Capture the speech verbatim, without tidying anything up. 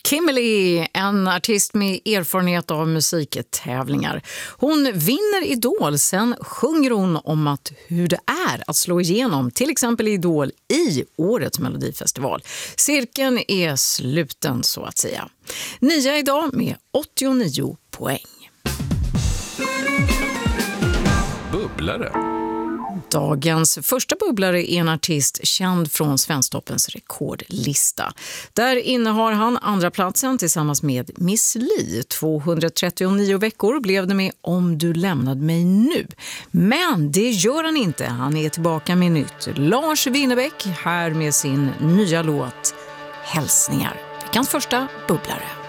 Kimberly, en artist med erfarenhet av musiktävlingar. Hon vinner Idol, sen sjunger hon om att hur det är att slå igenom till exempel Idol i årets Melodifestival. Cirkeln är sluten så att säga. Nia idag med åttionio poäng. Bubblare. Dagens första bubblare är en artist känd från Svensktoppens rekordlista. Där innehar han andra platsen tillsammans med Miss Li. tvåhundratrettionio veckor blev det med Om du lämnade mig nu. Men det gör han inte. Han är tillbaka med nytt. Lars Winnerbäck här med sin nya låt Hälsningar. Veckans första bubblare.